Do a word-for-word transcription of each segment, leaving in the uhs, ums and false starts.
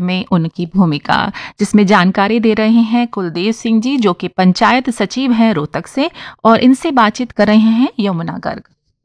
में उनकी भूमिका, जिसमें जानकारी दे रहे हैं कुलदीप सिंह जी, जो कि पंचायत सचिव हैं रोहतक से, और इनसे बातचीत कर रहे हैं यमुना गर्ग।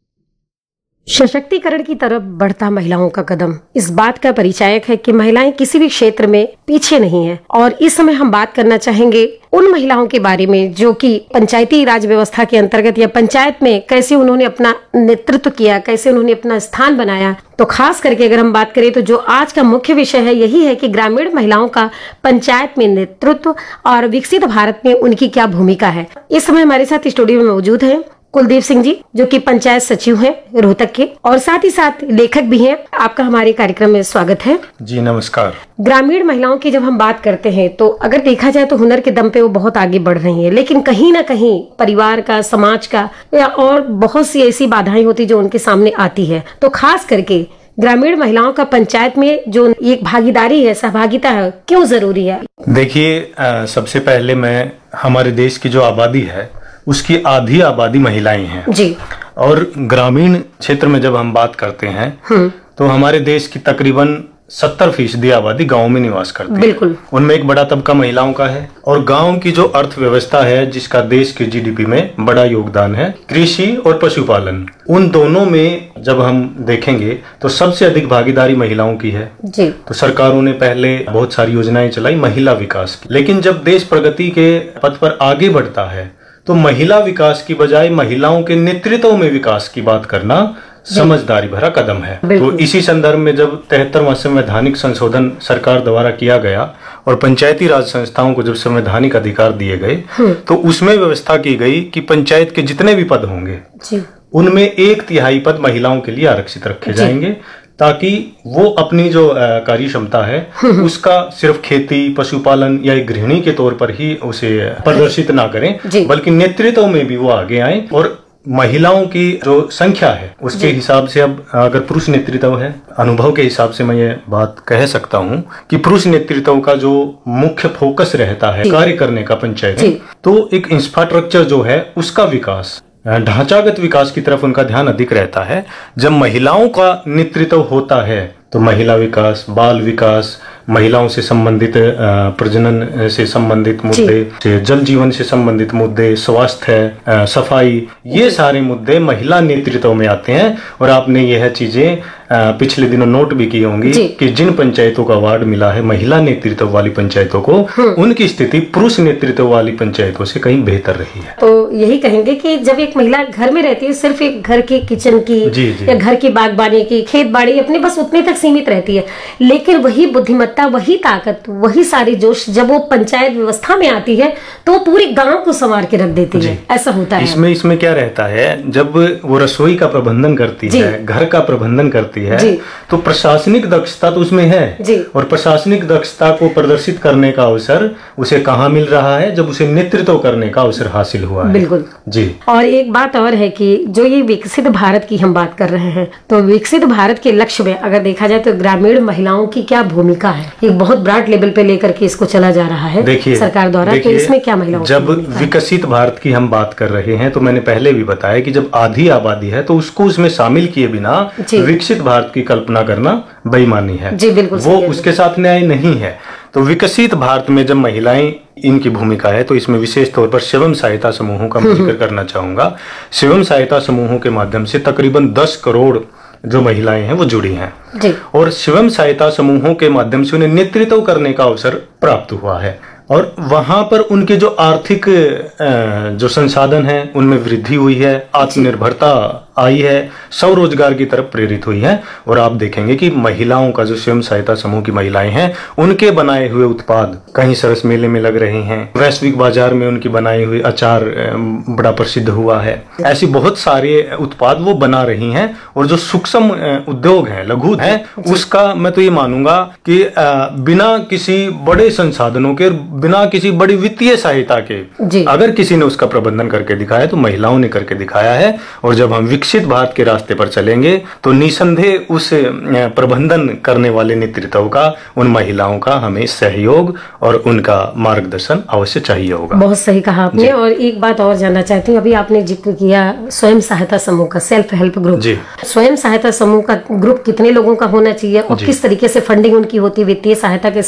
सशक्तिकरण की तरफ बढ़ता महिलाओं का कदम इस बात का परिचायक है कि महिलाएं किसी भी क्षेत्र में पीछे नहीं हैं। और इस समय हम बात करना चाहेंगे उन महिलाओं के बारे में जो कि पंचायती राज व्यवस्था के अंतर्गत या पंचायत में कैसे उन्होंने अपना नेतृत्व किया, कैसे उन्होंने अपना स्थान बनाया। तो खास करके अगर हम बात करें तो जो आज का मुख्य विषय है यही है कि ग्रामीण महिलाओं का पंचायत में नेतृत्व और विकसित भारत में उनकी क्या भूमिका है। इस समय हमारे साथ स्टूडियो में मौजूद हैं कुलदीप सिंह जी, जो कि पंचायत सचिव हैं रोहतक के, और साथ ही साथ लेखक भी हैं। आपका हमारे कार्यक्रम में स्वागत है जी। नमस्कार। ग्रामीण महिलाओं की जब हम बात करते हैं तो अगर देखा जाए तो हुनर के दम पे वो बहुत आगे बढ़ रही हैं, लेकिन कहीं ना कहीं परिवार का, समाज का या और बहुत सी ऐसी बाधाएं होती जो उनके सामने आती है। तो खास करके ग्रामीण महिलाओं का पंचायत में जो एक भागीदारी है, सहभागिता है, क्यों जरूरी है? देखिए, सबसे पहले मैं हमारे देश की जो आबादी है उसकी आधी आबादी महिलाएं हैं जी। और ग्रामीण क्षेत्र में जब हम बात करते हैं तो हमारे देश की तकरीबन सत्तर फीसदी आबादी गाँव में निवास करती है। बिल्कुल। उनमें एक बड़ा तबका महिलाओं का है। और गांव की जो अर्थव्यवस्था है, जिसका देश के जीडीपी में बड़ा योगदान है, कृषि और पशुपालन, उन दोनों में जब हम देखेंगे तो सबसे अधिक भागीदारी महिलाओं की है जी। तो सरकारों ने पहले बहुत सारी योजनाएं चलाई महिला विकास की, लेकिन जब देश प्रगति के पथ पर आगे बढ़ता है तो महिला विकास की बजाय महिलाओं के नेतृत्व में विकास की बात करना समझदारी भरा कदम है। तो इसी संदर्भ में जब तिहत्तरवां संवैधानिक संशोधन सरकार द्वारा किया गया और पंचायती राज संस्थाओं को जब संवैधानिक अधिकार दिए गए तो उसमें व्यवस्था की गई कि पंचायत के जितने भी पद होंगे उनमें एक तिहाई पद महिलाओं के लिए आरक्षित रखे जाएंगे, ताकि वो अपनी जो कार्य क्षमता है उसका सिर्फ खेती, पशुपालन या एक गृहिणी के तौर पर ही उसे प्रदर्शित ना करें, बल्कि नेतृत्व में भी वो आगे आए। और महिलाओं की जो संख्या है उसके हिसाब से, अब अगर पुरुष नेतृत्व है, अनुभव के हिसाब से मैं ये बात कह सकता हूँ कि पुरुष नेतृत्व का जो मुख्य फोकस रहता है कार्य करने का पंचायत में, तो एक इंफ्रास्ट्रक्चर जो है उसका विकास, ढांचागत विकास की तरफ उनका ध्यान अधिक रहता है। जब महिलाओं का नेतृत्व होता है तो महिला विकास, बाल विकास, महिलाओं से संबंधित प्रजनन से संबंधित मुद्दे, जल जीवन से संबंधित मुद्दे, स्वास्थ्य, सफाई, ये सारे मुद्दे महिला नेतृत्व में आते हैं। और आपने यह चीजें पिछले दिनों नोट भी की होंगी कि जिन पंचायतों का अवार्ड मिला है महिला नेतृत्व वाली पंचायतों को, उनकी स्थिति पुरुष नेतृत्व वाली पंचायतों से कहीं बेहतर रही है। तो यही कहेंगे कि जब एक महिला घर में रहती है, सिर्फ एक घर के किचन की जी, जी। या घर की बागबानी की, खेत बाड़ी अपने बस उतने तक सीमित रहती है, लेकिन वही बुद्धिमत्ता, वही ताकत, वही सारी जोश जब वो पंचायत व्यवस्था में आती है तो पूरे गांव को संवार के रख देती है। ऐसा होता है। इसमें इसमें क्या रहता है, जब वो रसोई का प्रबंधन करती है, घर का प्रबंधन करती है, तो प्रशासनिक दक्षता तो उसमें है। और प्रशासनिक दक्षता को प्रदर्शित करने का अवसर उसे कहाँ मिल रहा है? जब उसे नेतृत्व करने का अवसर हासिल हुआ है। बिल्कुल जी। और एक बात और है कि जो ये विकसित भारत की हम बात कर रहे हैं, तो विकसित भारत के लक्ष्य में अगर देखा जाए तो ग्रामीण महिलाओं की क्या भूमिका है? एक बहुत ब्रॉड लेवल पे लेकर के इसको चला जा रहा है देखिए सरकार द्वारा। तो इसमें क्या महिलाओं जब विकसित भारत की हम बात कर रहे हैं तो मैंने पहले भी बताया कि जब आधी आबादी है तो उसको उसमें शामिल किए बिना विकसित भारत की कल्पना करना बेईमानी है जी। बिल्कुल वो उसके साथ न्याय नहीं है। तो विकसित भारत में जब महिलाएं इनकी भूमिका है तो इसमें विशेष तौर पर स्वयं सहायता समूहों का मैं जिक्र करना चाहूंगा। स्वयं सहायता समूहों के माध्यम से तकरीबन दस करोड़ जो महिलाएं हैं वो जुड़ी हैं जी। और स्वयं सहायता समूहों के माध्यम से उन्हें नेतृत्व करने का अवसर प्राप्त हुआ है और वहां पर उनके जो आर्थिक जो संसाधन है उनमें वृद्धि हुई है, आत्मनिर्भरता आई है, स्वरोजगार की तरफ प्रेरित हुई है। और आप देखेंगे कि महिलाओं का जो स्वयं सहायता समूह की महिलाएं हैं उनके बनाए हुए उत्पाद कहीं सरस मेले में लग रहे हैं, वैश्विक बाजार में उनकी बनाई हुई अचार बड़ा प्रसिद्ध हुआ है। ऐसी बहुत सारे उत्पाद वो बना रही हैं और जो सूक्ष्म उद्योग है, लघु है, उसका मैं तो ये मानूंगा कि बिना किसी बड़े संसाधनों के, बिना किसी बड़ी वित्तीय सहायता के अगर किसी ने उसका प्रबंधन करके दिखाया तो महिलाओं ने करके दिखाया है। और जब हम विकसित भारत के रास्ते पर चलेंगे तो निसंदेह उस प्रबंधन करने वाले नेतृत्व का, उन महिलाओं का हमें सहयोग और उनका मार्गदर्शन अवश्य चाहिए होगा। बहुत सही कहा आपने। और एक बात और जानना चाहती हूँ, अभी आपने जिक्र किया स्वयं सहायता समूह का, सेल्फ हेल्प ग्रुप। स्वयं सहायता समूह का ग्रुप कितने लोगों का होना चाहिए और किस तरीके से फंडिंग उनकी होती है, वित्तीय सहायता के